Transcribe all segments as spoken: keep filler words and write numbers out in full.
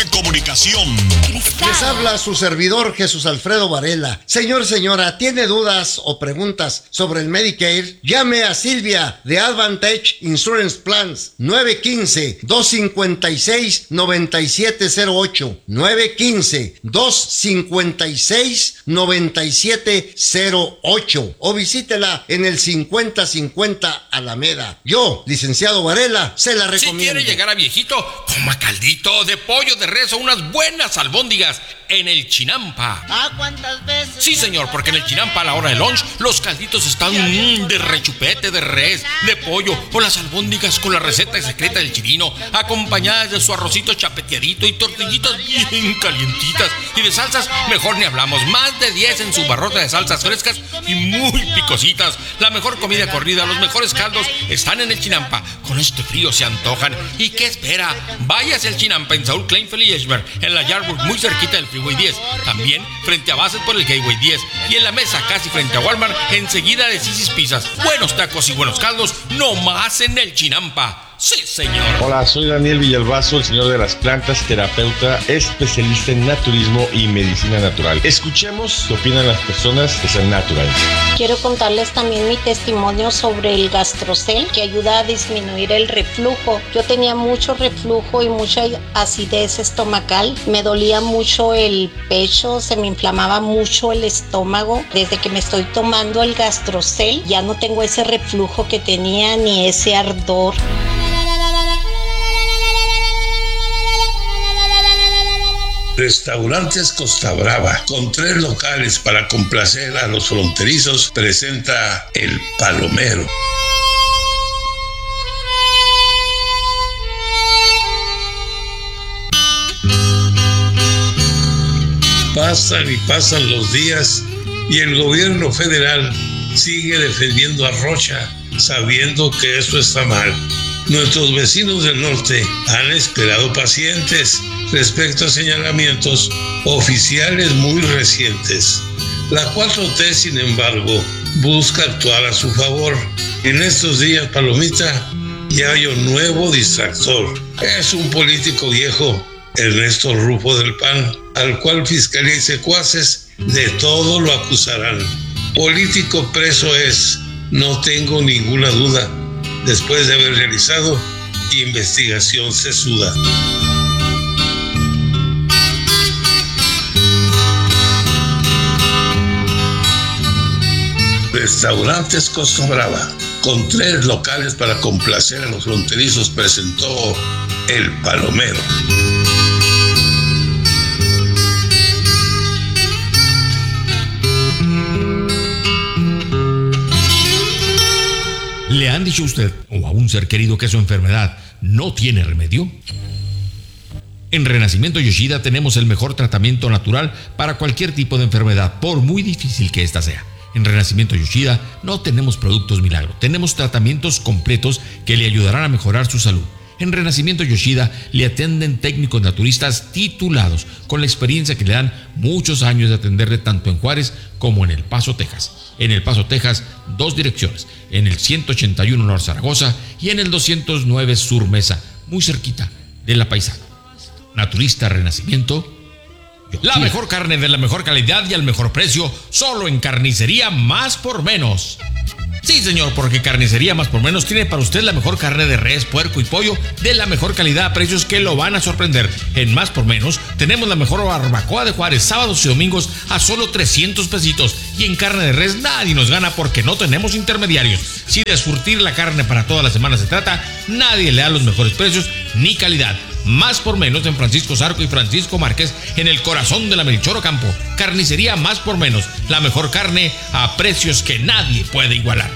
de comunicación. Cristal. Les habla su servidor Jesús Alfredo Varela. Señor, señora, ¿tiene dudas o preguntas sobre el Medicare? Llame a Silvia de Advantage Insurance Plans nueve uno cinco, dos cinco seis, nueve siete cero ocho nueve uno cinco, dos cinco seis, nueve siete cero ocho o visítela en el cincuenta cincuenta Alameda. Yo, licenciado Varela, se la recomiendo. Si quiere llegar a viejito, coma caldito de pollo de res o unas buenas albóndigas en el Chinampa. ¿Ah, cuántas veces? Sí, señor, porque en el Chinampa a la hora de lunch los calditos están mmm, de rechupete, de res, de pollo o las albóndigas con la receta secreta del chirino, acompañadas de su arrocito chapeteadito y tortillitas bien calientitas. Y de salsas, mejor ni hablamos. Más de diez en su barrota de salsas frescas y muy picositas. La mejor comida corrida, los mejores caldos están en el Chinampa. Con este frío se antojan. ¿Y qué espera? Váyase al Chinampa en Saúl Kleinfeld y Eschberg, en la Yardwood, muy cerquita del Freeway diez. También frente a Bassett por el Gateway diez. Y en la mesa casi frente a Walmart, enseguida de Sisi's Pizzas. Buenos tacos y buenos caldos, no más en el Chinampa. Sí, señor. Hola, soy Daniel Villalbazo, el señor de las plantas, terapeuta, especialista en naturismo y medicina natural. Escuchemos qué opinan las personas que son naturales. Quiero contarles también mi testimonio sobre el Gastrocel, que ayuda a disminuir el reflujo. Yo tenía mucho reflujo y mucha acidez estomacal. Me dolía mucho el pecho, se me inflamaba mucho el estómago. Desde que me estoy tomando el Gastrocel, ya no tengo ese reflujo que tenía ni ese ardor. Restaurantes Costa Brava, con tres locales para complacer a los fronterizos, presenta El Palomero. Pasan y pasan los días y el gobierno federal sigue defendiendo a Rocha, sabiendo que eso está mal. Nuestros vecinos del norte han esperado pacientes respecto a señalamientos oficiales muy recientes. La cuatro T, sin embargo, busca actuar a su favor. En estos días, Palomita, ya hay un nuevo distractor. Es un político viejo, Ernesto Rufo del P A N, al cual fiscalía y secuaces de todo lo acusarán. Político preso es, no tengo ninguna duda, después de haber realizado investigación sesuda. Restaurantes Costa Brava, con tres locales para complacer a los fronterizos, presentó El Palomero. ¿Le han dicho a usted o a un ser querido que su enfermedad no tiene remedio? En Renacimiento Yoshida tenemos el mejor tratamiento natural para cualquier tipo de enfermedad, por muy difícil que ésta sea. En Renacimiento Yoshida no tenemos productos milagro, tenemos tratamientos completos que le ayudarán a mejorar su salud. En Renacimiento Yoshida le atienden técnicos naturistas titulados, con la experiencia que le dan muchos años de atenderle tanto en Juárez como en El Paso, Texas. En El Paso, Texas, dos direcciones, en el ciento ochenta y uno North Zaragoza y en el doscientos nueve Sur Mesa, muy cerquita de La Paisana. Naturista Renacimiento Yoshida. La mejor carne de la mejor calidad y al mejor precio, solo en Carnicería Más por Menos. Sí, señor, porque Carnicería Más por Menos tiene para usted la mejor carne de res, puerco y pollo de la mejor calidad a precios que lo van a sorprender. En Más por Menos tenemos la mejor barbacoa de Juárez, sábados y domingos a solo trescientos pesitos. Y en carne de res nadie nos gana porque no tenemos intermediarios. Si de surtir la carne para toda la semana se trata, nadie le da los mejores precios ni calidad. Más por Menos en Francisco Zarco y Francisco Márquez, en el corazón de la Melchor Ocampo. Carnicería Más por Menos, la mejor carne a precios que nadie puede igualar.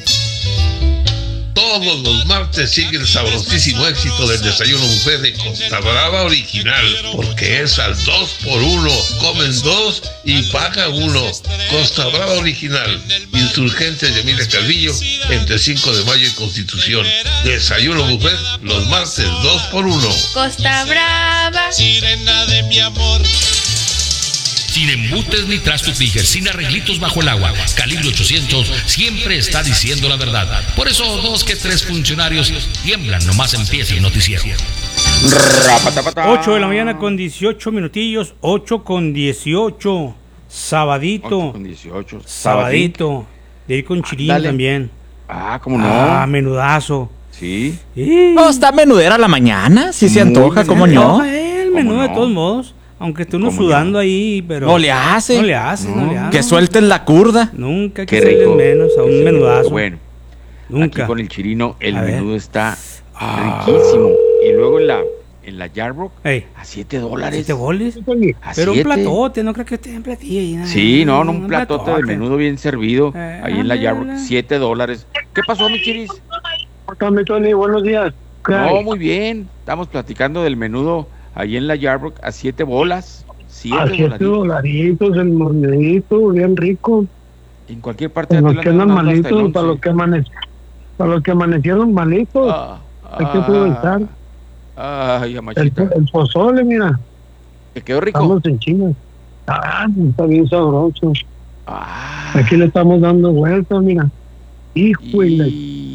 Todos los martes sigue el sabrosísimo éxito del desayuno buffet de Costa Brava Original, porque es al dos por uno, comen dos y paga uno. Costa Brava Original, Insurgentes de Emilia Calvillo, entre cinco de mayo y Constitución. Desayuno buffet los martes dos por uno. Costa Brava, sirena de mi amor. Sin embutes ni trastos Tiger, sin arreglitos bajo el agua. Calibre ochocientos siempre está diciendo la verdad. Por eso dos que tres funcionarios tiemblan nomás empieza el noticiero. ocho de la mañana con dieciocho minutillos, ocho con dieciocho, sabadito. ocho con dieciocho, sabadito. De ir con chilín Dale. también. Ah, ¿cómo no? Ah, menudazo. Sí. Sí. No, está menudera la mañana, si se Muy antoja, ¿cómo no? El ¿Cómo menú de no? todos modos. Aunque esté uno ¿Cómo sudando no? ahí, pero. No le hace. No le hace, no, No. le hace. Que suelten la curda. Nunca hay Qué que hacerle rico. menos a un menudazo. Bueno, Nunca. aquí con el chirino el A ver. menudo está Ah. riquísimo. Y luego en la, en la Yarbrough, Ey, a siete dólares. ¿siete boles? A Pero un siete. platote, no creo que esté en platillo. ahí, nada. Sí, no, no, un platote de menudo bien servido. Eh, Ahí en la ándale. Yarbrough, siete dólares. ¿Qué pasó, mi chiris? Tony, Tony, buenos días. ¿Qué No, hay? muy bien. Estamos platicando del menudo ahí en la Yarbrough a siete bolas. Siete A siete dolaritos. dolaritos, el monedito, bien rico. En cualquier parte Para de los que Atlanta andan no hasta el malitos, para once. los que, amanec- para los que amanecieron malitos, Ah, hay que aprovechar. ah, Ay, el, amachita. el pozole, mira, ¿Te quedó rico? estamos en China. Ah, está bien sabroso. Ah, Aquí le estamos dando vueltas, mira. Híjole.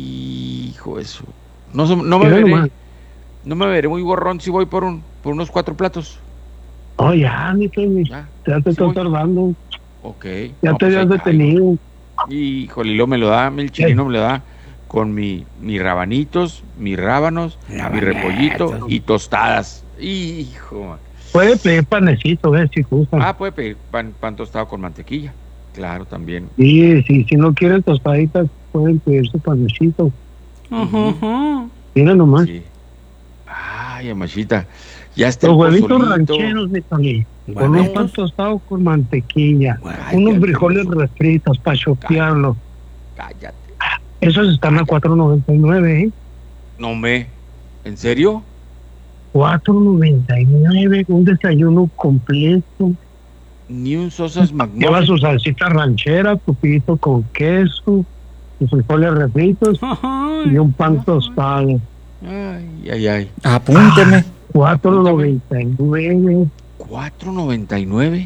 hijo eso. No, so- no me Mira veré. nomás. No me veré muy gorrón si voy por un por unos cuatro platos. Oh, ya, mi Tony, Ya. ya te Sí estás voy. tardando. Ok. Ya No, te pues habías ahí detenido. caigo. Híjole, y luego me lo da, el chileno me lo da con mi, mis rabanitos, mis rábanos, mi Rabanitos. repollito y tostadas. Hijo. Puede pedir panecito, ¿ves? Si gusta. Ah, puede pedir pan, pan tostado con mantequilla. Claro, también. Sí, sí, si no quieren tostaditas, pueden pedir su panecito. Ajá, ajá. Mira nomás. Sí. Ay, amachita. Ya está Los el huevitos pozolito. rancheros, mi Tony. Con un Huevitos. pan tostado con mantequilla. Ay, unos qué frijoles rico. refritos para chopearlos. Cállate. Esos están a cuatro noventa y nueve, ¿eh? No me. ¿En serio? cuatro noventa y nueve, un desayuno completo. Ni un sosas Lleva magnolia. su salsita ranchera, tu pito con queso, sus frijoles refritos y un pan tostado. Ay, ay, ay. Apúnteme. cuatro noventa y nueve. cuatro noventa y nueve.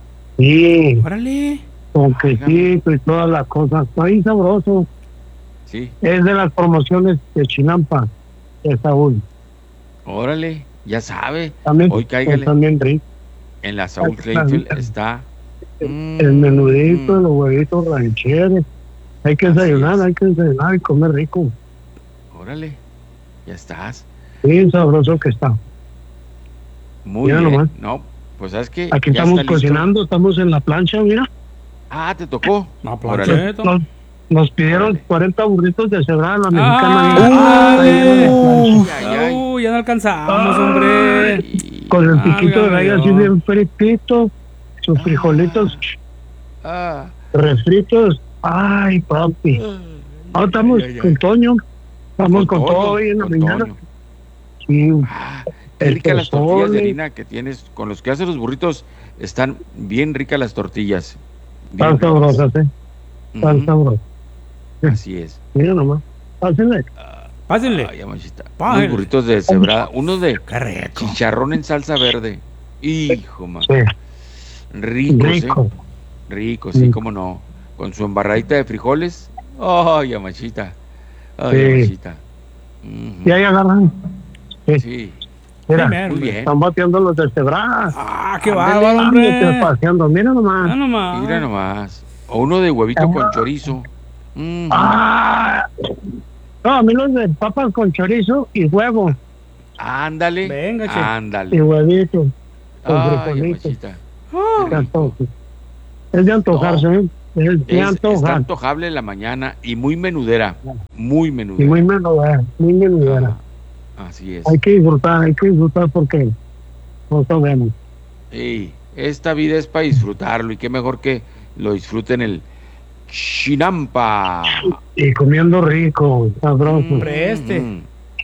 Sí, Órale. con quesito y todas las cosas. Está bien sabroso. Sí. Es de las promociones de Chinampa, de Saúl. Órale, ya sabe. También, Hoy cáigale. también rico. En la Saúl Ay, Kleinfeld ay, está. El menudito, los huevitos rancheros. Hay que Así desayunar, es. hay que desayunar y comer rico. Órale, ya estás. Bien sabroso que está. Muy Mira bien. nomás. No, pues sabes que. Aquí estamos cocinando, estamos en la plancha, mira. Ah, te tocó. No, Órale. plancheta. Nos, nos pidieron Órale. cuarenta burritos de cebrada, la Ah, mexicana. mira. ¡Ay! Ahí en la plancha. Ay, ay. Uh, ya no alcanzamos, Ay. hombre. Ay. Con el Ah, piquito de válgame gallo así Dios. bien fritito, sus frijolitos Ah. refritos. Ay, papi. Ah, estamos Ay, ay, ay. con Toño. Estamos con, Toño, todo hoy en la con mañana. Toño. Sí, Ah, qué El ricas las tortillas de pozole. harina que tienes, con los que haces los burritos, están bien ricas las tortillas. Bien están ricas. sabrosas, ¿eh? Están Ujú, sabrosas. así es. Mira nomás. Pásenle. Pásenle. Ay, amachita. Pásenle. Unos burritos de cebrada, uno de Qué rico. chicharrón en salsa verde. Hijo, man. Sí, Ricos, rico. ¿eh? Rico, sí, Mm. cómo no. Con su embarradita de frijoles. Ay, amachita. Ay, Sí. amachita. Ujú. Y ahí agarran. Sí, Sí, mira, Primero, muy bien. están bateando los de cebrada. Ah, qué Ándale, bárbaro, hombre. Paseando. Mira nomás. Ah, nomás. Mira nomás. O uno de huevito con chorizo. Ujú. Ah, no, a mí los de papas con chorizo y huevo Ándale. Venga, che. y Ándale. huevito con Ay, frijolitos. amachita. Ah, Qué rico. Es de antojarse, ¿eh? Es de Es, está antojar. antojable en la mañana y muy menudera. Muy Y menudera. muy menudera, muy menudera. Ah, así es. Hay que disfrutar, hay que disfrutar porque no sabemos. Ey, esta vida es para disfrutarlo y qué mejor que lo disfruten el Chinampa. Y comiendo rico, sabroso. Hombre, este. Ujú,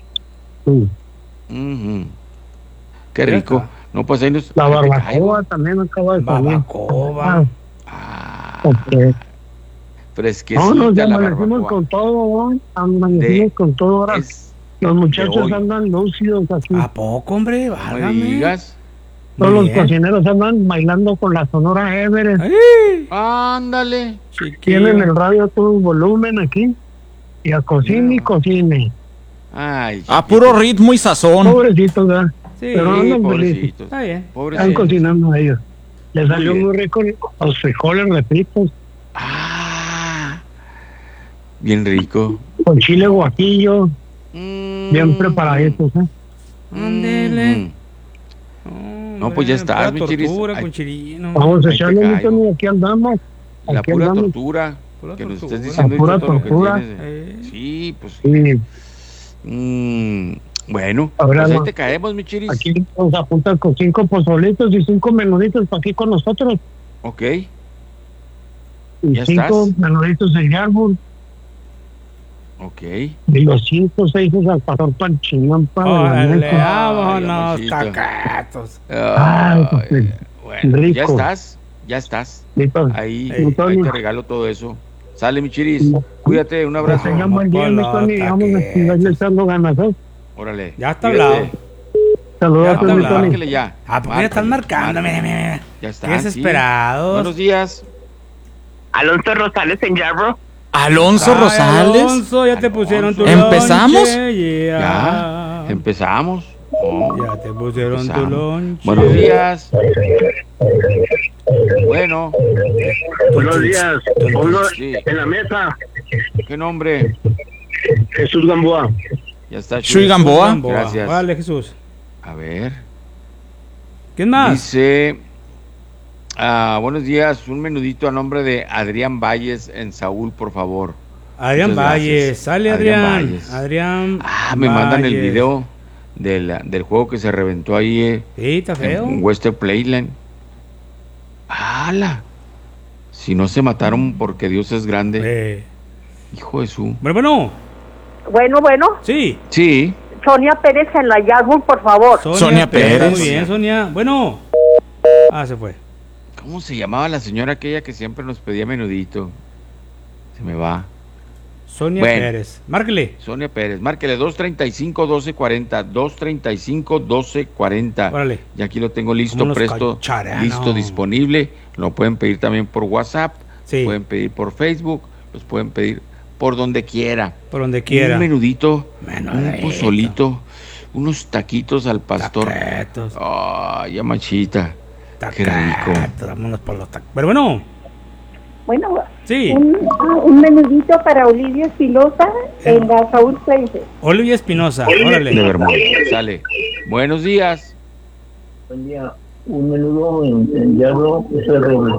Sí. ujú. Qué Ya rico. está. No, pues ahí nos. La ahí te barbacoa caigo. también acaba de salir. Barbacoa. Ah, Ok. fresquecita No, nos la amanecimos barbacoa. con todo, ¿no? Amanecimos De- con todo. Ahora Es, los muchachos hoy. andan lúcidos aquí. ¿A poco, hombre? no me Válgame. digas. Todos Muy los bien. cocineros andan bailando con la Sonora Everest. Ay, Ándale. chiquillo. Tienen el radio a todo volumen aquí. Y a cocine y Mira. cocine. Ay, A puro ritmo y sazón. Pobrecitos, ¿verdad? Sí, Pero andan felices. pobrecitos. está bien. Están Pobrecitos. cocinando ellos. Les Muy salió bien. muy rico los frijoles refritos Ah, bien rico. con chile guajillo, Mm. bien preparaditos, ¿eh? Ándele. Mm. No, pues ya estás, mi chiris. tortura Ay, con chirino. Vamos a ahí te echarle caigo. un Tony, aquí andamos. La Aquí pura andamos. tortura. Pura Que nos tortura. estés diciendo La pura ahorita todo lo que tortura. tienes. Eh. Sí, pues. Sí, mm, bueno, Ahora pues ahí no. te caemos, mi chiris. aquí nos apuntan con cinco pozolitos y cinco menuditos para aquí con nosotros. Ok. Y ¿Ya cinco estás? menuditos en árbol. Ok. Y los cinco, seis al pastor para el chingón para la Órale, mesa. vámonos, mamacita. tacatos. Ay, pues, Ay, bueno, rico. ya estás, ya estás. Listo. Ahí, Ey, ahí Tony. te regalo todo eso. Sale, mi chiris. Cuídate, un abrazo. Que tengan buen día, mi Tony. Pelota, Vamos a que- seguirle echando ganas, ¿eh? Órale. Ya está cuídate. hablado. Saludos Ya a está todos, mi hablado. Tony. Márquele ya. Ah, ¿por qué ya están Márcale, marcando? Mira, márcale. mira, mira. Ya está. Qué desesperados. Buenos días. Alonso Rosales en Yarbrough. Alonso Ay, Rosales. Alonso, ya te pusieron tu ¿Empezamos? lonche, Ya. Ya. Empezamos. Oh, Ya te pusieron tu empezamos. lonche. Buenos días. Bueno. Buenos días. Uno Sí. en la mesa. ¿Qué nombre? Jesús Gamboa. Ya está. Chuy Gamboa. Gamboa. Gracias. Vale, Jesús. A ver. ¿Quién más? Dice, ah, buenos días, un menudito a nombre de Adrián Valles en Saúl, por favor. Adrián Muchas Valles. gracias. Sale Adrián Adrián. Valles. Adrián. Ah, me mandan el Valles. video del, del juego que se reventó ahí eh, Sí, está feo. en Western Playland. ¡Hala! Si no se mataron porque Dios es grande. Eh. Hijo de su... Bueno, bueno. Bueno, bueno, Sí. Sí, Sonia Pérez en la Yarbrough, por favor. Sonia Pérez. Muy bien, Sonia. Bueno. Ah, se fue. ¿cómo se llamaba la señora aquella que siempre nos pedía menudito? Se me va. Sonia Bueno. Pérez. Márquele. Sonia Pérez, márquele dos treinta y cinco, doce cuarenta, dos treinta y cinco, doce cuarenta. Órale. Y aquí lo tengo listo, Vámonos, presto, cacharano. listo, disponible. Lo pueden pedir también por WhatsApp, Sí. pueden pedir por Facebook, los pueden pedir por donde quiera. Por donde quiera. Un menudito, Menudito. un pozolito, unos taquitos al pastor. Taquetos. Ay, ya machita. Qué rico. Taquetos, vámonos por los tacos. Pero bueno. Bueno, Sí. un, un menudito para Olivia Espinosa en la Saúl Place. Olivia Espinosa. De Órale. Vermont, sale. Buenos días. Buen día. Un menudo en, en Yarbrough, José Robles.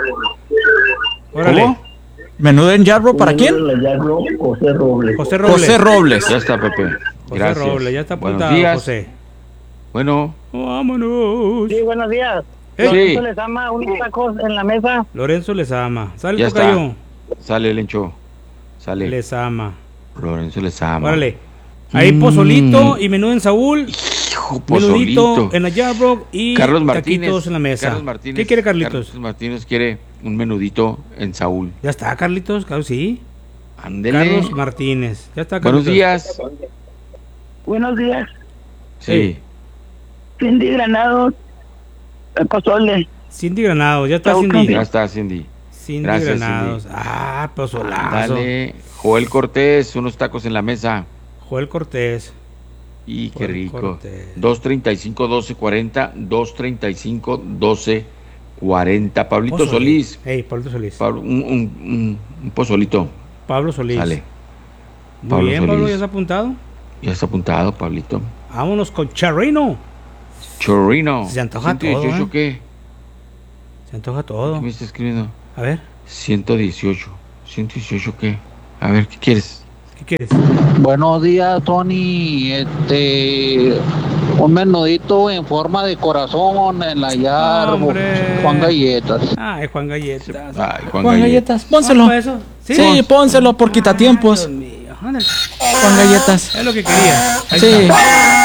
Órale. ¿Cómo? ¿Menudo en Yarbrough para quién? En la Yarbrough, José Robles. José Robles. José Robles. Ya está, Pepe. José Gracias. Robles, ya está Buenos apuntado, días. José. Bueno, Vámonos. Sí, buenos días. Eh. Lorenzo Sí. les ama unos tacos en la mesa. Lorenzo les ama. Sale ya el está. tocayo. Sale el encho. Sale. Les ama. Lorenzo les ama. Órale. Ahí Mm. pozolito y menú en Saúl. Hijo, Menudito pozolito. en la Yarbrough y Carlos Martínez. taquitos en la mesa. Carlos Martínez. ¿Qué quiere Carlitos? Carlos Martínez quiere un menudito en Saúl. Ya está, Carlitos. Claro, sí. Ándele. Carlos Martínez. Ya está, Carlitos. Buenos días. Buenos días. Sí. Cindy Granados, el pozole. Cindy Granados. Ya está Chau, Cindy. Ya está, Cindy. Cindy Gracias, Granados. Cindy. Ah, pozolazo. Dale. Joel Cortés, unos tacos en la mesa. Joel Cortés. Y qué Joel rico. Cortés. dos treinta y cinco, doce cuarenta. dos treinta y cinco, doce cuarenta. Pablito Pozole. Solís. Ey, Pablo Solís. Pablo, un, un, un- un pozolito. Pablo Solís. Sale. Muy Pablo bien, Solís. Pablo, ya está apuntado. Ya está apuntado, Pablito. Vámonos con Charrino. Chorrino. Se antoja ciento dieciocho, todo, ¿eh? ¿qué? Se antoja todo. ¿Qué me está escribiendo? A ver, ciento dieciocho. ¿ciento dieciocho qué? A ver, ¿qué quieres? ¿qué quieres? Buenos días, Tony. Este, un menudito en forma de corazón en la Yarbrough. Hombre. Juan Galletas. Ay, Juan Galletas. Ay, Juan, Juan Gallet- Galletas, pónselo. ¿Vamos para eso? ¿Sí? Sí, pónselo por Ay, quitatiempos. Dios mío. Ándale. Juan Galletas. Es lo que quería. Ahí Sí. está.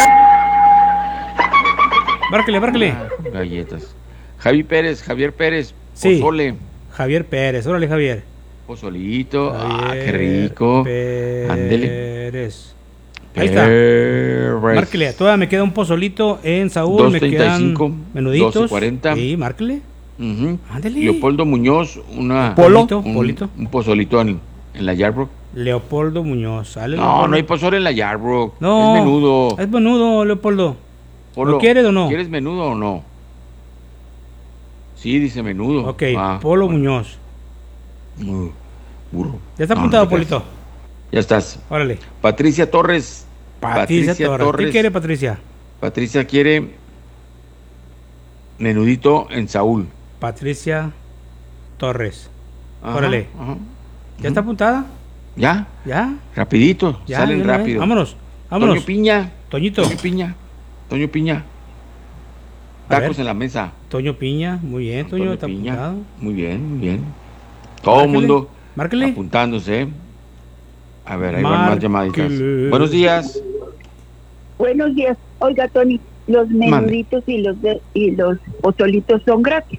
Márquele, márquele. Galletas. Javi Pérez, Javier Pérez. Sí. Pozole. Javier Pérez. Órale, Javier. Pozolito. Ah, qué Javier rico. Pérez. Ándele. Ahí está. Pérez. Márquele. Todavía me queda un pozolito en Saúl. Me dos treinta y cinco, quedan menuditos. doce cuarenta. Sí, márquele. Ujú. Ándele. Leopoldo Muñoz, una, Polo. Polito, un, polito. un pozolito en, en la Yarbrough. Leopoldo Muñoz. Sale, No, Leopoldo. no hay pozole en la Yarbrough. No, Es menudo. Es menudo, Leopoldo. Polo, ¿Lo quieres o no? ¿Quieres menudo o no? Sí, dice menudo. Ok, Ah, Polo Muñoz. uh, burro. Ya está No, apuntado, no te creas. Polito. Ya estás. Órale. Patricia Torres. Patricia, Torres. ¿Qué quiere, Patricia? Patricia quiere menudito en Saúl. Patricia Torres. Ajá, Órale. ajá. ¿Ya está apuntada? ¿Ya? ¿Ya? Rapidito. Ya, salen de una vez. rápido. Vámonos, vámonos. Toño Piña. Toñito. Toño Piña. Toño Piña. A Tacos ver. en la mesa. Toño Piña, muy bien, Toño, Toño está Piña. apuntado. Muy bien, muy bien. Todo el Márquele, mundo márquele. apuntándose. A ver, ahí van más Márquele. llamaditas. Buenos días. Buenos días. Oiga, Tony, los menuditos y los de, y los pozolitos son gratis.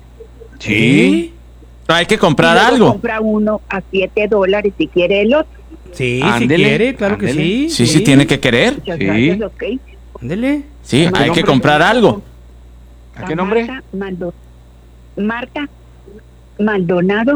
Sí. Hay que comprar Y luego algo. compra uno a siete dólares si quiere el otro. Sí, Ándele, si quiere, claro que ándele. sí. Sí, sí, tiene que querer. Muchas Sí. gracias, ok. Ándele. Sí, ¿A qué hay que nombre? comprar algo. ¿A qué nombre? Marta, Maldo- Marta Maldonado.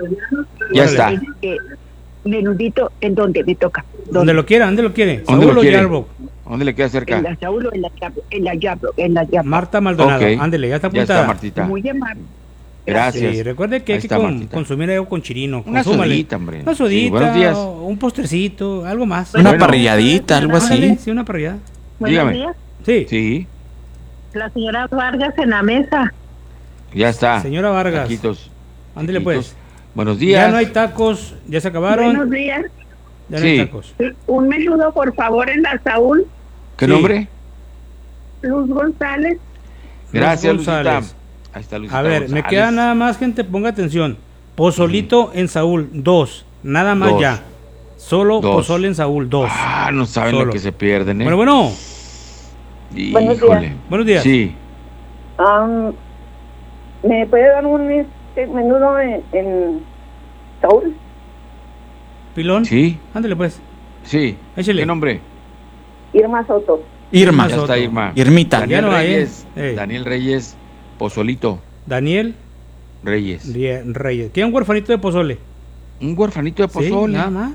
Ya Órale. está. Este, menudito, ¿en dónde me toca? Donde lo quiera, donde lo quiere. ¿Dónde Saúl lo o quiere? Yarbrough. ¿Dónde le queda En cerca? la Saúl o en la Yabro, en la Yabro, en la Yabro. Marta Maldonado. Ok. Ándele, ya está Ya apuntada. está, Martita. Muy amable. Gracias. Sí, recuerde que Ahí hay que está, con- Martita. consumir algo con chirino. Una consúmale. sodita, hombre. Una Sí, sodita, buenos días. o un postrecito, algo más. Una Bueno. parrilladita, algo Ándale, así. sí, una parrillada. Buenos Dígame. días. Sí. Sí, La señora Vargas en la mesa. ya está. Señora Vargas. Taquitos. Ándele taquitos. pues. Buenos días. Ya no hay tacos, ya se acabaron. Buenos días. Ya no hay Sí. tacos. Un menudo, por favor, en la Saúl. ¿Qué Sí. nombre? Luz González. Gracias, Luz González. Lucita. Ahí está Lucita A ver, me González. queda nada más, gente, ponga atención. Pozolito en Saúl, dos. Nada más Dos. ya. Solo Dos. pozole en Saúl, dos. Ah, no saben Solo. lo que se pierden, ¿eh? Bueno, bueno. Buenos Híjole. días. Buenos días. Sí. Um, ¿Me puede dar un este, menudo en, en Saúl? Pilón. Sí. Ándale pues. Sí. Échele. ¿Qué nombre? Irma Soto. Irma. Ya está Irma. Irmita. Daniel Ya no hay, ¿eh? Reyes. Ey. Daniel Reyes. Pozolito. Daniel Reyes. Die- Reyes. ¿Quiere un huerfanito de pozole? Un huerfanito de pozole. Sí, nada más.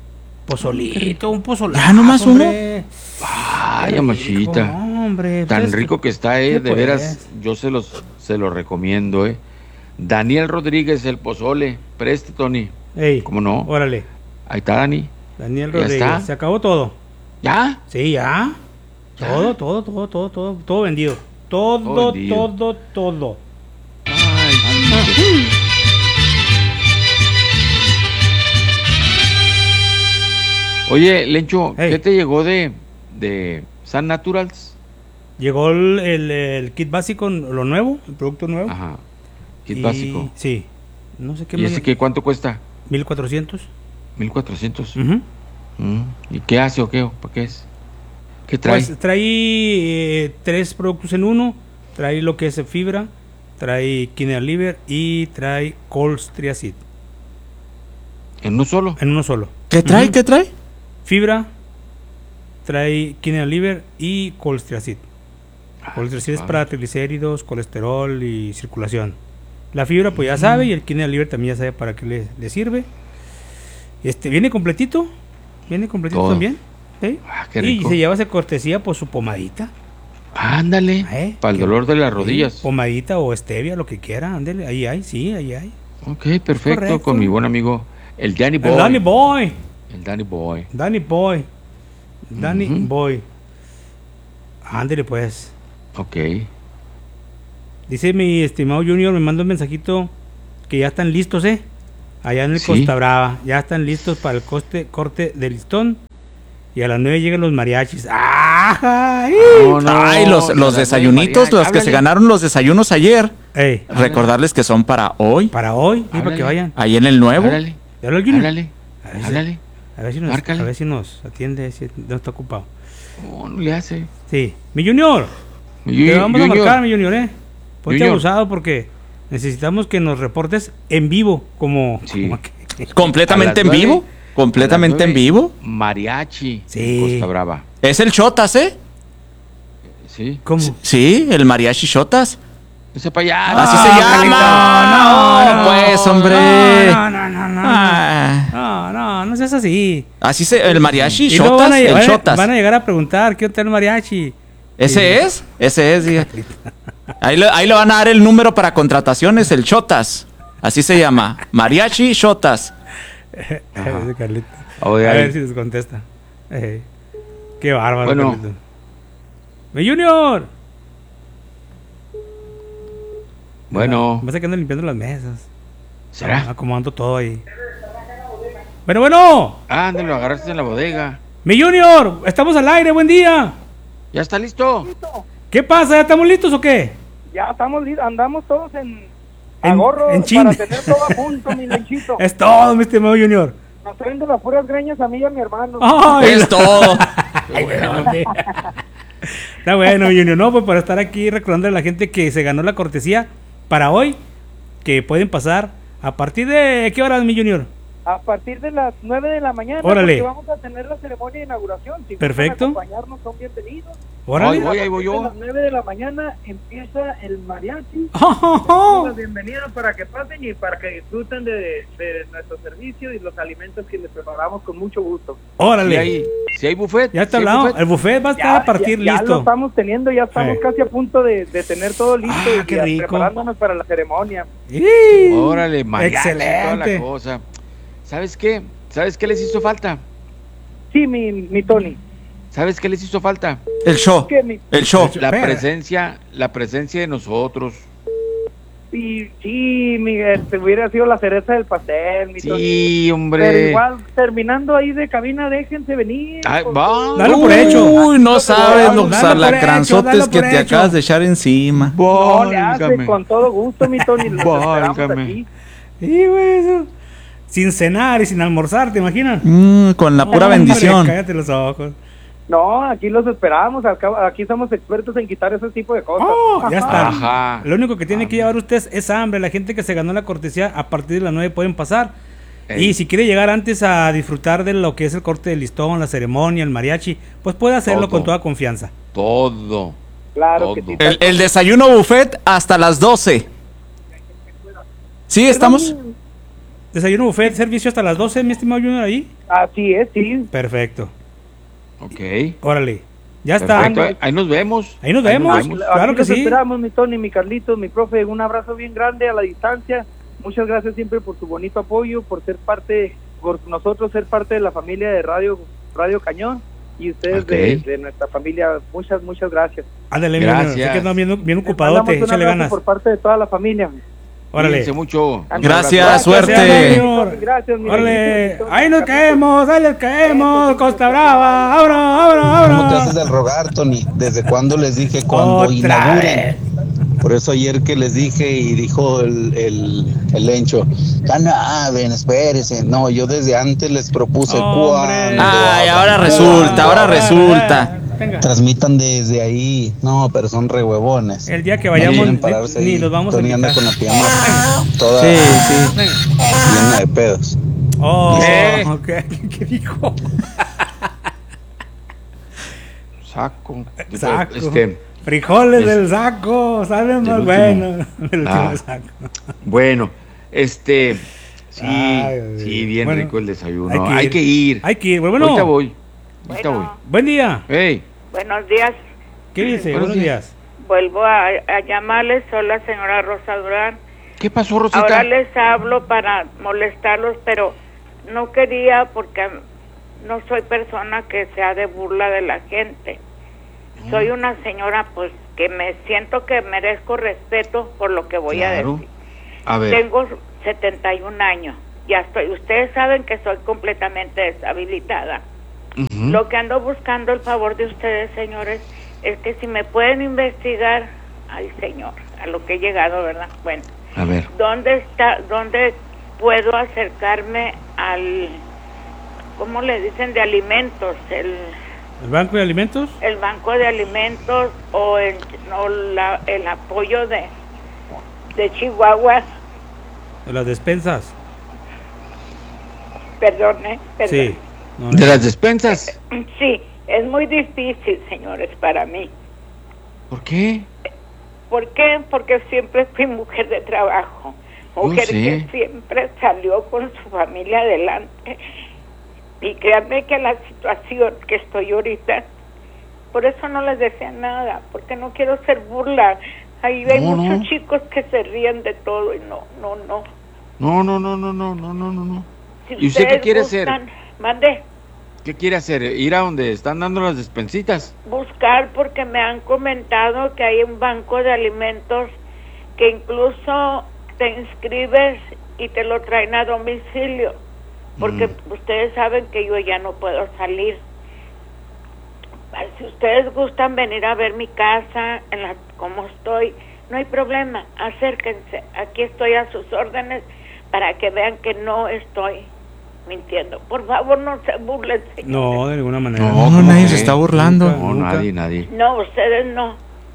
Pozolito, un pozolazo. Ya nomás uno. hombre. Ay, Qué amachita. rico, hombre. Tan Pues, rico que está, eh. ¿qué De pues? veras, yo se los, se los recomiendo, eh. Daniel Rodríguez, el pozole. Preste, Tony. Ey, ¿Cómo no? órale. Ahí está, Dani. Daniel Ya Rodríguez. está. Se acabó todo. ¿Ya? Sí, ya. ¿Ya? Todo, todo, todo, todo, todo, todo vendido. Todo, Todo vendido. todo, todo. Ay, Oye, Lencho, Hey. ¿qué te llegó de, de San Naturals? Llegó el, el- el kit básico, lo nuevo, el producto nuevo. Ajá. Kit Y- básico. Sí. No sé qué ¿Y me ese qué, cuánto cuesta? mil cuatrocientos. mil cuatrocientos. Ujú. Mm. ¿Y qué hace o qué? ¿O ¿Para qué es? ¿Qué trae? Pues trae eh, tres productos en uno. Trae lo que es fibra, trae quinoa liver y trae colstriacid. ¿En uno solo? En uno solo. ¿Qué trae? Ujú. ¿Qué trae? Fibra, trae quinoa liver y colstriacid. Colstriacid es suave. para triglicéridos, colesterol y circulación. La fibra pues ya sabe y el quinoa liver también ya sabe para qué le, le sirve. Este viene completito, viene completito Todo. también. ¿sí? Ah, qué Y rico. se lleva esa cortesía por su pomadita. Ándale. ¿eh? Para el Que- dolor de las sí, rodillas. pomadita o stevia, lo que quiera, ándele, ahí hay, sí, ahí hay. Ok, perfecto. correcto. Con mi buen amigo, el Danny Boy. El Danny Boy, El Danny Boy. Danny Boy, Danny Ujú. Boy. Ándele pues. Ok. Dice mi estimado Junior, me manda un mensajito que ya están listos, ¿eh? Allá en el Sí. Costa Brava, ya están listos para el coste, corte de listón. Y a las nueve llegan los mariachis. ¡Ay! No, no, Ay, los, de los las desayunitos, nueve, los que se háblale. ganaron los desayunos ayer. Ey, Recordarles que son para hoy. para hoy, y para Háblale. que vayan. Ahí en el nuevo. Háblale. ¿Ya lo Junior? Háblale. A ver si- Háblale. A ver si nos, Márcale. a ver si nos atiende, si no está ocupado. No, no le hace. Sí. Mi Junior, Mi te Ju- vamos a Junior. marcar, mi Junior, ¿eh? Ponte Junior. abusado porque necesitamos que nos reportes en vivo, como... Sí. como que- Completamente A en las vivo. nueve. Completamente A las en nueve, vivo. Mariachi. Sí. en Costa Brava. Es el Chotas, ¿eh? Sí. ¿Cómo? Sí, el mariachi Chotas. Ese payaso. Así se llama. No, no, pues, hombre. No, no, no, no. Ah. No, no, no seas así. Así se, el mariachi, Y luego Shotas, van a, el van a- Shotas. van a llegar a preguntar, ¿qué hotel mariachi? ¿Ese es? Ese es, diga. Ahí le, ahí le van a dar el número para contrataciones, el Shotas. Así se llama. Mariachi Shotas. Ese Carlito. Oye, a ahí. ver si les contesta. Eh, qué bárbaro, Bueno. Carlito. ¡Mi Junior! Bueno. Me está quedando limpiando las mesas. ¿Será? Acomodando todo ahí. Bueno, bueno. Ándale, lo agarraste en la bodega. ¡Mi Junior! Estamos al aire, buen día. ¿Ya está listo? ¿Qué pasa? ¿Ya estamos listos o qué? Ya estamos listos, andamos todos en En- agorros en chin. para tener todo a punto, mi lenchito. Es todo, mi estimado Junior. Nos traen de las puras greñas a mí y a mi hermano. Ay, Es todo. Ay, bueno, hombre. Está bueno, Junior. No, pues para estar aquí recordando a la gente que se ganó la cortesía para hoy, que pueden pasar a partir de... ¿Qué horas, mi Junior? A partir de las nueve de la mañana, Órale. porque vamos a tener la ceremonia de inauguración. Si Perfecto. gustan acompañarnos, son bienvenidos. Órale. Ahí voy, ahí voy A yo. las nueve de la mañana empieza el mariachi. Oh, oh, oh. La bienvenida para que pasen y para que disfruten de, de nuestro servicio y los alimentos que les preparamos con mucho gusto. Órale. Si hay, si hay buffet. Ya está si hay hablado. buffet. El buffet va a estar a partir ya, ya listo. lo estamos teniendo, ya estamos Eh. casi a punto de, de tener todo listo Ah, y qué ya rico. preparándonos para la ceremonia. ¡Ih! Órale, mariachi, toda la Excelente. cosa. ¿Sabes qué? ¿Sabes qué les hizo falta? Sí, mi, mi Tony. ¿Sabes qué les hizo falta? El show. Que mi, El show. La Espera. presencia, la presencia de nosotros. sí, sí, Miguel, te hubiera sido la cereza del pastel, mi Tony. Sí, Pero hombre. igual, terminando ahí de cabina, déjense venir. Ay, por- va. Dalo por hecho. Uy, no sabes Dalo los por hecho, alacranzotes dalo que por te hecho. acabas de echar encima. No, le hace Válgame. con todo gusto, mi Tony. Los esperamos Válgame. aquí. Sí, güey, eso. Sin cenar y sin almorzar, ¿te imaginas? Mm, con la pura Hombre, bendición. Cállate los ojos. No, aquí los esperamos. acá- Aquí somos expertos en quitar ese tipo de cosas. Oh, ya está. Ajá. Lo único que tiene que llevar usted es hambre. La gente que se ganó la cortesía a partir de las nueve pueden pasar. Ey. Y si quiere llegar antes a disfrutar de lo que es el corte del listón, la ceremonia, el mariachi, pues puede hacerlo Todo. con toda confianza. Todo. Claro que Todo. sí. El, el desayuno buffet hasta las doce. ¿Sí, estamos? Desayuno buffet, servicio hasta las doce, mi estimado Junior, ahí. Así es, sí. Perfecto. Ok. Órale. Ya está. Perfecto. Ahí- Ahí nos vemos. Ahí nos vemos. Aquí Claro que los sí. esperamos, mi Tony, mi Carlitos, mi profe. Un abrazo bien grande a la distancia. Muchas gracias siempre por su bonito apoyo, por ser parte, por nosotros ser parte de la familia de Radio Radio Cañón y ustedes Ok. de, de nuestra familia. Muchas, muchas gracias. Ándale, Gracias. Junior. Sé que andas bien, bien Les ocupadote. mandamos un Échale abrazo ganas. por parte de toda la familia. Órale. Cuídense mucho. Gracias, suerte. Gracias, Junior. Gracias, mi Órale. Carlitos. Ahí nos caemos, ahí les caemos. Costa Brava. Ahora, ahora, ¿Cómo te ahora. haces del rogar, Tony? ¿Desde cuándo les dije cuando Otra inauguren? vez. Por eso ayer que les dije y dijo el, el, el Lencho, ya no, ven, espérense. No, yo desde antes les propuse Hombre. cuándo. Ay, ahora resulta, ahora resulta. Venga. Transmitan desde ahí. No, pero son re huevones. El día que No vayamos, quieren pararse ni, ni ahí. los vamos a Tony anda quitar. con la pijama toda Sí, sí. llena de pedos. Oh, Eh. ok. ¿Qué dijo? Saco. Saco. Este, Frijoles Es- del saco, saben del más último. bueno. El Ah. último saco. bueno, este. Sí, Ay, Dios sí, mío. bien Bueno, rico el desayuno. hay que Hay ir. que ir. Hay que ir. Bueno, Ahorita voy. Ahorita Bueno. buen día. voy. Hey. Buenos días. ¿Qué dice? Buenos Buenos días. días. Vuelvo a, a llamarles. Soy la señora Rosa Durán. ¿Qué pasó, Rosita? Ahora les hablo para molestarlos, pero no quería porque no soy persona que sea de burla de la gente. Soy una señora pues que me siento que merezco respeto por lo que voy a Claro. decir. A ver. Tengo setenta y un años. Ya estoy. Ustedes saben que soy completamente deshabilitada. Ujú. Lo que ando buscando el favor de ustedes, señores, es que si me pueden investigar, ay señor, a lo que he llegado, ¿verdad? Bueno, A ver. ¿dónde está, dónde puedo acercarme al, ¿cómo le dicen? De alimentos, el, ¿El Banco de Alimentos? el banco de alimentos o el, o la, el apoyo de, de Chihuahua, ¿De las despensas? perdone, perdón. Sí. No, ¿De no. las despensas? Sí, es muy difícil, señores, para mí. ¿Por qué? ¿Por qué? Porque siempre fui mujer de trabajo, mujer sé. que siempre salió con su familia adelante Y créanme que la situación que estoy ahorita, por eso no les deseo nada, porque no quiero ser burla. Ahí hay No, muchos no. chicos que se ríen de todo y no, no, no. No, no, no, no, no, no, no, no, no. Si ¿Y usted qué ustedes quiere gustan, hacer? Mande, ¿Qué quiere hacer? ¿Ir a donde están dando las despensitas? buscar porque me han comentado que hay un banco de alimentos que incluso te inscribes y te lo traen a domicilio, porque Mm. ustedes saben que yo ya no puedo salir. Si ustedes gustan venir a ver mi casa, en la como estoy, no hay problema, acérquense, aquí estoy a sus órdenes para que vean que no estoy mintiendo. Por favor, no se burlen, señor. No, de ninguna manera. No, ¿cómo nadie que? se está burlando. No, nadie, nadie. No, ustedes no.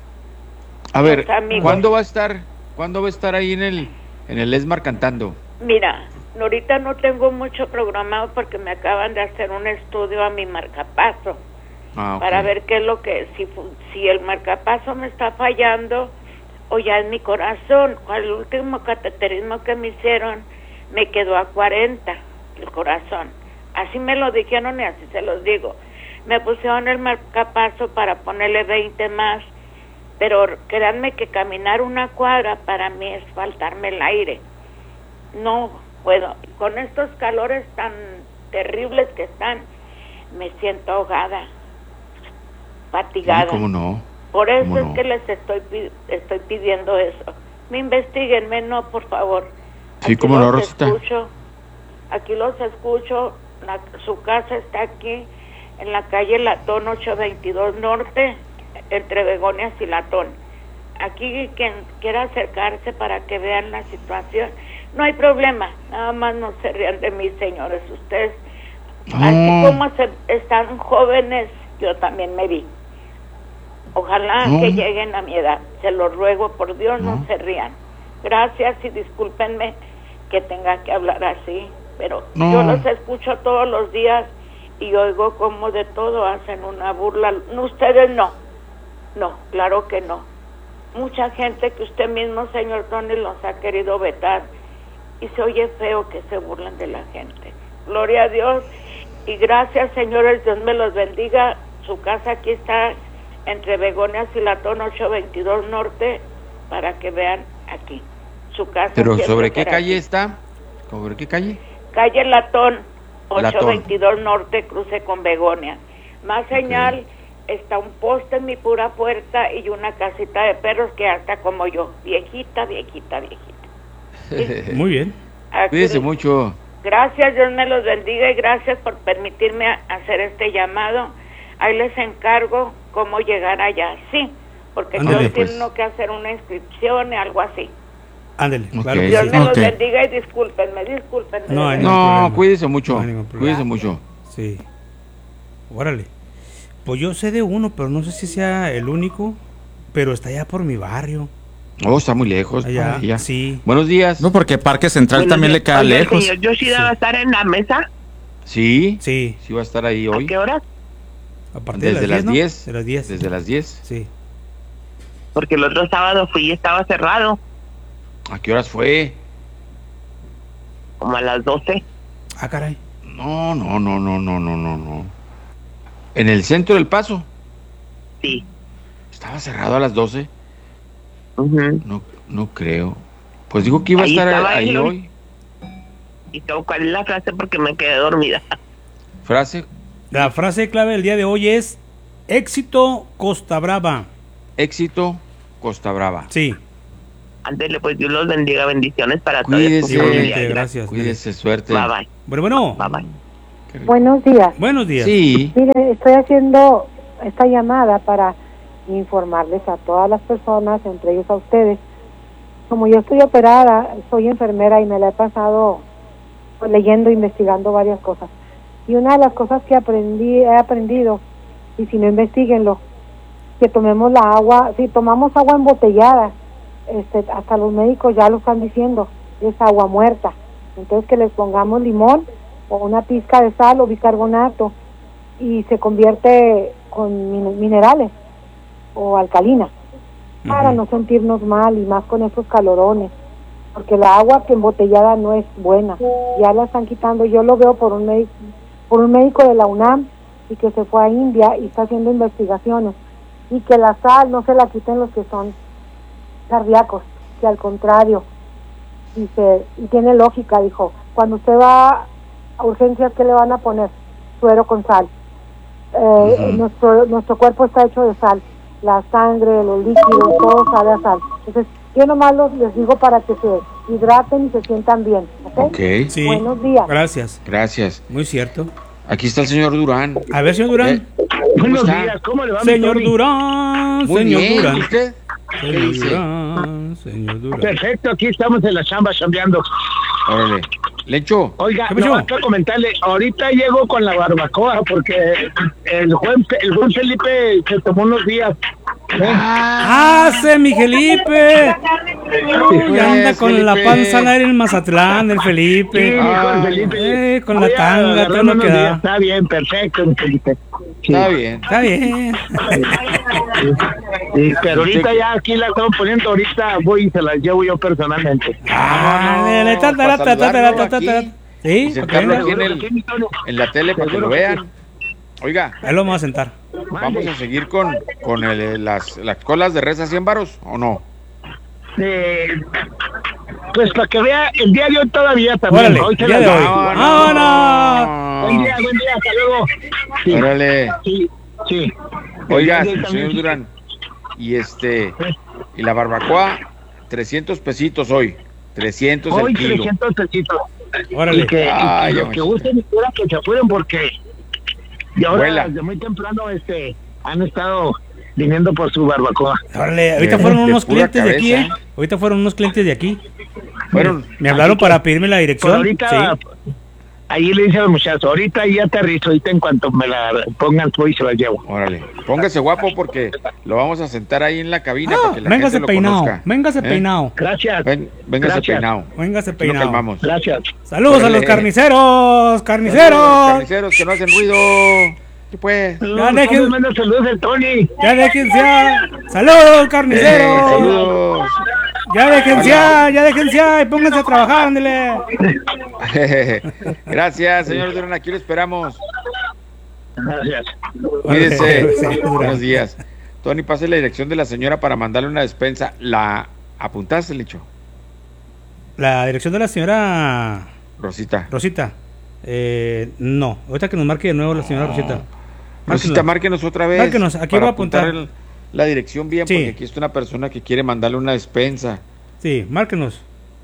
A ver, Los amigos. ¿cuándo va a estar? ¿Cuándo va a estar ahí en el en el Esmar cantando? Mira, ahorita no tengo mucho programado porque me acaban de hacer un estudio a mi marcapaso Ah, ok. para ver qué es lo que, si, fu- si el marcapaso me está fallando o ya es mi corazón. El último cateterismo que me hicieron me quedó a cuarenta el corazón. Así me lo dijeron y así se los digo. Me pusieron el marcapaso para ponerle veinte más, pero créanme que caminar una cuadra para mí es faltarme el aire. No puedo. Con estos calores tan terribles que están, me siento ahogada, fatigada. Sí, ¿cómo no? Por eso ¿Cómo es no? que les estoy pi- estoy pidiendo eso. Me investiguenme, no, por favor. Sí, Aquí cómo no, los Rosita. escucho, aquí los escucho. La- su casa está aquí, en la calle Latón ocho veintidós Norte, entre Begonias y Latón. Aquí quien quiera acercarse para que vean la situación, no hay problema. Nada más no se rían de mí, señores. Ustedes, así No. como se, están jóvenes, yo también me vi. Ojalá No. que lleguen a mi edad. Se los ruego, por Dios, no, No. se rían. Gracias y discúlpenme que tenga que hablar así, pero No. yo los escucho todos los días y oigo como de todo hacen una burla. No, ustedes no. No, claro que no. Mucha gente que usted mismo, señor Tony, los ha querido vetar y se oye feo que se burlen de la gente. Gloria a Dios y gracias, señores, Dios me los bendiga. Su casa aquí está entre Begonias y Latón ocho veintidós Norte para que vean aquí. Su casa. ¿Pero siempre sobre qué será calle aquí. está? ¿Sobre qué calle? Calle Latón Latón. ocho veintidós Norte, cruce con Begonia. Más señal, está un poste en mi pura puerta y una casita de perros que hasta como yo, viejita, viejita, viejita. Muy bien. Aquí- Cuídese mucho. Gracias, Dios me los bendiga y gracias por permitirme a- hacer este llamado. Ahí les encargo cómo llegar allá, sí, porque Ándale, yo pues. tengo que hacer una inscripción y algo así. Ándale, claro Ok. que Dios sí. me los Ok. bendiga y discúlpenme, discúlpenme. No hay de ningún No, problema. cuídese mucho. No hay ningún problema. Cuídese mucho. Sí. Órale. Pues yo sé de uno, pero no sé si sea el único, pero está allá por mi barrio. Oh, está muy lejos. Allá, para allá. sí. Buenos días. No, porque Parque Central Buenos también días. le queda Oiga, lejos. ¿el señor Yoshida Sí. va a estar en la mesa? Sí, Sí. sí va a estar ahí ¿A hoy. qué hora? A partir Desde de las ¿no? diez. De las diez. Desde las diez. Sí. Porque el otro sábado fui y estaba cerrado, ¿A qué horas fue? como a las doce. Ah, caray. No, no, no, no, no, no, no, no. ¿En el centro del Paso? Sí. ¿Estaba cerrado a las doce? Ujú. No, no creo. Pues digo que iba a Ahí estar estaba ahí él, hoy. ¿Y tengo cuál es la frase? Porque me quedé dormida. Frase, La frase clave del día de hoy es éxito Costa Brava. éxito, Costa Brava. Sí. Ándele, pues Dios los bendiga, bendiciones para todos. Cuídese, Igualmente, gracias. cuídese, suerte. Bye bye. Bueno, bueno. Bye bye. Qué rico. Buenos días. Buenos días. Sí, Mire, estoy haciendo esta llamada para informarles a todas las personas, entre ellos a ustedes. Como yo estoy operada, soy enfermera y me la he pasado pues, leyendo, investigando varias cosas. Y una de las cosas que aprendí, he aprendido, y si no investiguenlo, que tomemos la agua, si tomamos agua embotellada, este, hasta los médicos ya lo están diciendo, es agua muerta. Entonces que les pongamos limón o una pizca de sal o bicarbonato y se convierte con min- minerales o alcalina para Ujú. no sentirnos mal y más con esos calorones, porque la agua que embotellada no es buena, ya la están quitando. Yo lo veo por un médico, por un médico de la UNAM y que se fue a India y está haciendo investigaciones, y que la sal no se la quiten los que son cardíacos, que al contrario, dice, y tiene lógica, dijo, cuando usted va a urgencias, ¿qué le van a poner? Suero con sal. Eh, uh-huh. nuestro, nuestro cuerpo está hecho de sal, la sangre, los líquidos, todo sabe a sal. Entonces, yo nomás los, les digo para que se hidraten y se sientan bien, ¿ok? Ok. Sí. Buenos días. Gracias. Gracias. Muy cierto. Aquí está el señor Durán. A ver, señor Durán. Eh, Buenos está? días, ¿cómo le va, Señor mi Tony? Durán, Muy señor bien, Durán. ¿y usted? Señor Durán, señor Durán. Perfecto, aquí estamos en la chamba chambeando. Órale. Lencho. Oiga, ¿Qué pasó? no, hay que comentarle, ahorita llego con la barbacoa porque el buen, el buen Felipe se tomó unos días. ¿eh? ¡Ah, ese mi Felipe! Uy, anda con Felipe. la panza al aire en Mazatlán, el Felipe. Sí, Ah, con Felipe. eh, con Voy la a tanga, agarrar todo lo unos que días. da. Está bien, perfecto, mi Felipe. Sí. Está bien. Está bien. Sí, pero ahorita ya aquí la estamos poniendo, ahorita voy y se las llevo yo personalmente. Ah, dale, ta, ta, ta, ta, ta, ta, ta, ta. Sí, Y sentarlo ok. aquí en, el, en la tele para que lo vean. Oiga, Ahí lo vamos a sentar. ¿vamos a seguir con, con el- las, las colas de res a cien varos o no? Eh, pues para que vea el día de hoy todavía también. Órale, Hoy se día las de hoy. llevo. ¡Vámonos! Buen día, buen día, hasta luego. Sí, Órale. sí, sí. Oiga, El día de hoy señor también. Durán. Y este, y la barbacoa, trescientos pesitos hoy. trescientos Hoy el kilo. trescientos pesitos. Órale. Y que, y Ay, que ya los me que gusten y quieran que se apuren porque y ahora Vuela. desde muy temprano este han estado viniendo por su barbacoa. Órale, ahorita De- fueron de unos pura clientes de aquí, cabeza. ¿eh? Ahorita fueron unos clientes de aquí. Fueron. Me hablaron para pedirme la Por dirección. ahorita Sí. ahí le dice al muchacho, ahorita ya aterrizo, ahorita en cuanto me la pongan voy y se la llevo. Órale. Póngase guapo porque lo vamos a sentar ahí en la cabina Ah, para que la véngase gente lo peinado, conozca. véngase ¿Eh? peinado, Gracias. Ven, véngase Gracias. peinado. véngase Aquí lo peinado. calmamos. Gracias. Saludos a los Órale. carniceros, Saludos a los carniceros. carniceros que no hacen ruido. ¿Qué pues? Ya dejen- No, manda saludos el Tony. Ya déjense ya. Saludos, Eh, carniceros. saludos. Ya déjense ya, ya déjense ya y pónganse a trabajar, ándele. Gracias, señor Durán. Aquí lo esperamos. Gracias. Cuídese. Sí, Durán. Buenos días. Tony, pase la dirección de la señora para mandarle una despensa. ¿La apuntaste, Licho? La dirección de la señora Rosita. Rosita. Eh, no, ahorita que nos marque de nuevo la señora Rosita. Rosita, márquenos otra vez. Márquenos, aquí para voy a apuntar. el- la dirección bien, Sí. porque aquí está una persona que quiere mandarle una despensa. Sí, márquenos.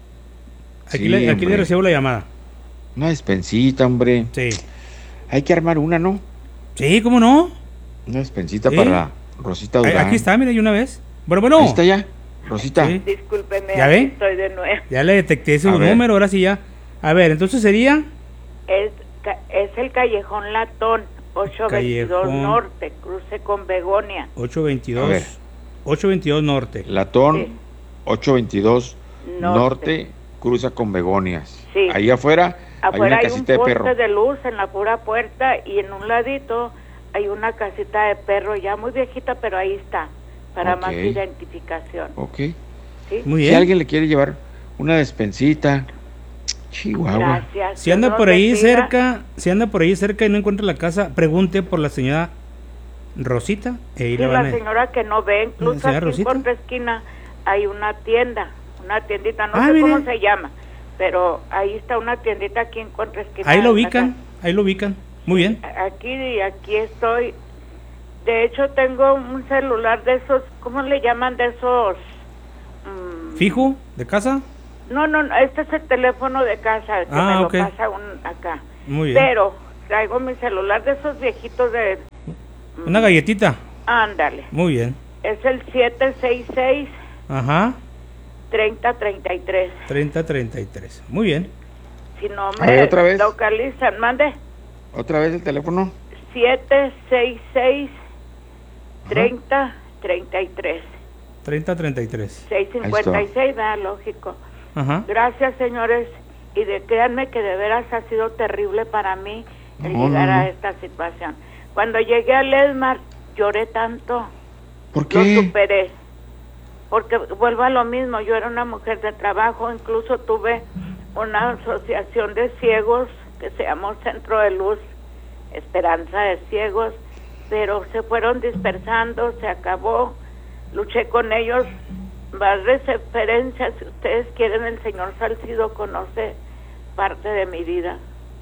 Aquí, Sí, le, aquí hombre. le recibo la llamada. Una despensita, hombre. Sí. Hay que armar una, ¿no? Sí, ¿cómo no? Una despensita Sí. para Rosita Ahí- Durán. Aquí está, mira, y una vez. Bueno, bueno. Ahí está ya. Rosita. Sí. Discúlpeme, ¿Ya aquí ve? estoy de nuevo. Ya le detecté su A ver. número, ahora sí ya. A ver, entonces sería Es, ca- es el Callejón Latón, ochocientos veintidós Callejón. Norte, cruce con Begonia. ocho A ver. veintidós. ocho veintidós Norte. Latón Sí. ochocientos veintidós Norte. Norte. Cruza con Begonias. Sí. Ahí afuera, Afuera hay hay, una un casita de poste perro. de luz en la pura puerta y en un ladito hay una casita de perro ya muy viejita, pero ahí está, para Ok. más identificación. Ok. ¿Sí? Muy Si bien. alguien le quiere llevar una despensita, Chihuahua. Gracias. Si anda Dios por los ahí bendiga. cerca, si anda por ahí cerca y no encuentra la casa, pregunte por la señora Rosita. E ahí Sí, le van la a... señora que no ve, incluso ¿Señora aquí Rosita? en contraesquina hay una tienda, una tiendita, no Ah, sé mire. cómo se llama, pero ahí está una tiendita aquí en contraesquina. Ahí lo en la ubican, ahí lo ubican. Muy bien. ca- Aquí y aquí estoy. De hecho tengo un celular de esos, ¿cómo le llaman? De esos... mm, ¿Fijo? ¿De casa? no, no, no, este es el teléfono de casa que Ah, me ok. lo pasa un, acá. Muy bien. Pero traigo mi celular de esos viejitos de... Una galletita. Ándale. Muy bien. Es el siete seis seis, Ajá. treinta treinta y tres. treinta treinta y tres. Muy bien. Si no A me ver, otra vez. localizan, mande. ¿Otra vez el teléfono? siete seis seis, treinta treinta y tres. treinta treinta y tres. seis cincuenta y seis, ¿verdad? Lógico. Ajá. Gracias, señores. Y de, créanme que de veras ha sido terrible para mí el No, llegar no, no. a esta situación. Cuando llegué a Lesmar, lloré tanto. ¿Por Lo qué? superé. Porque vuelvo a lo mismo, yo era una mujer de trabajo, incluso tuve una asociación de ciegos que se llamó Centro de Luz Esperanza de Ciegos, pero se fueron dispersando, se acabó, luché con ellos, más referencias, si ustedes quieren, el señor Salcido conoce parte de mi vida,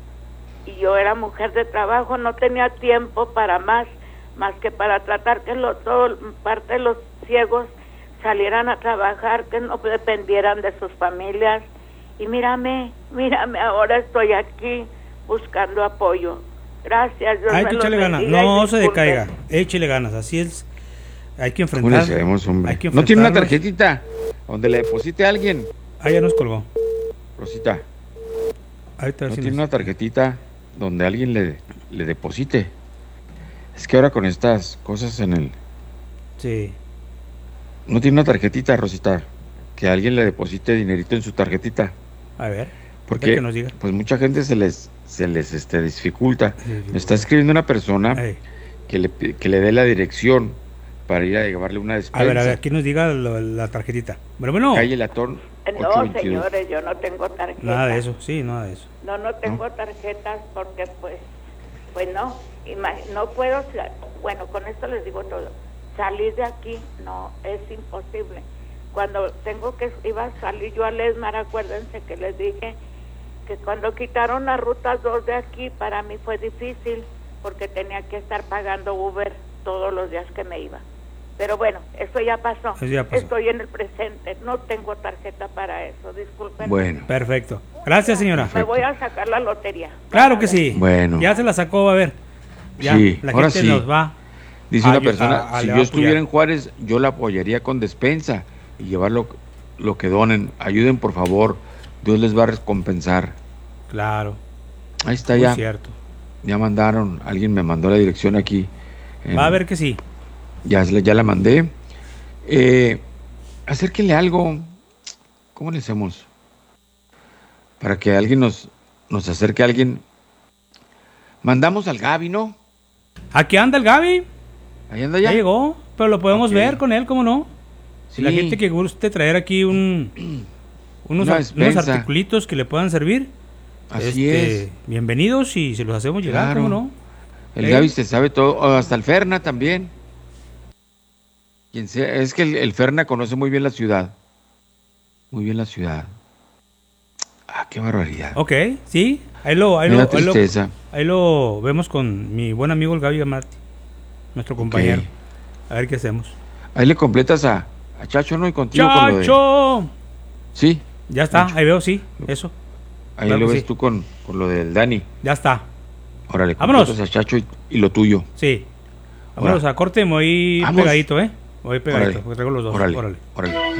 y yo era mujer de trabajo, no tenía tiempo para más, más que para tratar que lo, todo, parte de los ciegos salieran a trabajar, que no dependieran de sus familias, y mírame, mírame, ahora estoy aquí buscando apoyo. Gracias, Dios Hay me que los echarle ganas, bendiga y no se disculpen. decaiga, échele ganas, así es. Hay que ¿Cómo le enfrentar. hacemos, hombre? Hay que ¿No tiene una enfrentarnos. tarjetita donde le deposite a alguien? Ah, ya nos colgó. Rosita, Ahorita a ver ¿no si tiene nos- una tarjetita donde alguien le, le deposite? Es que ahora con estas cosas en el... Sí. ¿No tiene una tarjetita, Rosita? Que alguien le deposite dinerito en su tarjetita. A ver. Porque que nos diga. pues mucha gente se les se les este dificulta. Me está escribiendo una persona que le pi- que le dé la dirección para ir a llevarle una despensa. A ver, a ver, aquí nos diga lo- la tarjetita. Bueno, bueno. Calle Latón No, ocho veintidós. señores, yo no tengo tarjeta. Nada de eso, sí, nada de eso. No, no tengo tarjetas porque pues, pues no, ima- no puedo, sa- bueno, con esto les digo todo, salir de aquí no, es imposible. Cuando tengo que, iba a salir yo a Lesmar, acuérdense que les dije que cuando quitaron la ruta dos de aquí, para mí fue difícil porque tenía que estar pagando Uber todos los días que me iba. Pero bueno, eso ya pasó. Eso ya pasó. Estoy en el presente, no tengo tarjeta para eso, disculpen. Bueno. Perfecto. Gracias, señora. Me voy a sacar la lotería. Claro que sí. Bueno. Ya se la sacó, va a ver. Ya, Sí, la ahora gente sí. nos va. Dice a una ayu- persona, a- a- si le yo va a estuviera apoyar. en Juárez, yo la apoyaría con despensa y llevar lo, lo que donen. Ayuden, por favor. Dios les va a recompensar. Claro. Ahí está Muy ya. cierto. Ya mandaron, alguien me mandó la dirección aquí. En- Va a ver que sí. Ya, se la- ya la mandé. Eh, acérquenle algo. ¿Cómo le hacemos? Para que alguien nos, nos acerque a alguien. Mandamos al Gaby, ¿no? Aquí anda el Gaby. Ahí anda ya. Ya llegó, pero lo podemos Ok. ver con él, ¿cómo no? Si la Sí. gente que guste traer aquí un unos, Una ar- unos despensa. articulitos que le puedan servir. Así este, es. Bienvenidos y se los hacemos llegar, Claro. ¿cómo no? El Eh. Gaby se sabe todo, o hasta el Ferna también. Quien sea, es que el, el Ferna conoce muy bien la ciudad. Muy bien la ciudad. Ah, qué barbaridad. Ok, sí. Ahí lo, ahí Me lo, da ahí lo, tristeza. ahí lo vemos con mi buen amigo el Gaby Martí, nuestro compañero. A ver qué hacemos. Ahí le completas a, a Chacho, ¿no? Y contigo con lo de... ¡Chacho! Sí. Ya está, ahí veo, sí, eso. Ahí Claro lo que ves sí. tú con, con lo del Dani. Ya está. Órale, Vámonos. completas a Chacho y, y lo tuyo. Sí. Vámonos Órale. a corte, me voy Vamos. pegadito, ¿eh? Me voy pegadito, Órale. porque traigo los dos. Órale, Órale. órale, órale.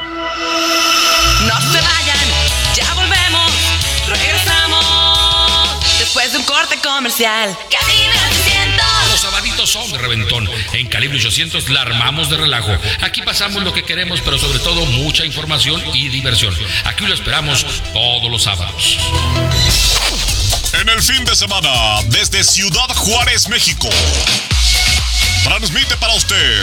No se vayan, ya volvemos, regresamos después de un corte comercial. Cabina ochocientos. Los sabaditos son de reventón. En Calibre ochocientos la armamos de relajo. Aquí pasamos lo que queremos, pero sobre todo mucha información y diversión. Aquí lo esperamos todos los sábados. En el fin de semana, desde Ciudad Juárez, México, transmite para usted